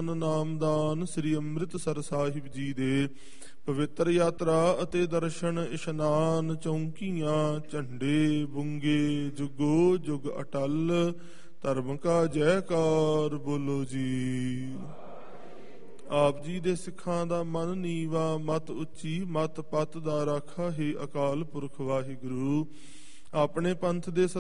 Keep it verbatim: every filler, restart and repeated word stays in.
ਇਸ਼ਨਾਨ ਨਾਮਦਾਨ ਸ੍ਰੀ ਅੰਮ੍ਰਿਤਸਰ ਸਾਹਿਬ ਜੀ ਦੇ ਪਵਿੱਤਰ ਯਾਤਰਾ ਅਤੇ ਦਰਸ਼ਨ ਇਸ਼ਨਾਨ ਚੌਂਕੀਆਂ ਝੰਡੇ ਬੁੰਗੇ ਜੁਗੋ ਜੁਗ ਅਟਲ ਧਰਮ ਕਾ ਜੈਕਾਰ ਬੋਲੋ ਜੀ। ਆਪ ਜੀ ਦੇ ਸਿੱਖਾਂ ਦਾ ਮਨ ਨੀਵਾ ਮਤ ਉੱਚੀ ਮਤ ਪਤ ਦਾ ਰਾਖਾ ਹੀ ਅਕਾਲ ਪੁਰਖ ਵਾਹਿਗੁਰੂ। ਆਪਣੇ ਪੰਥ ਦੇ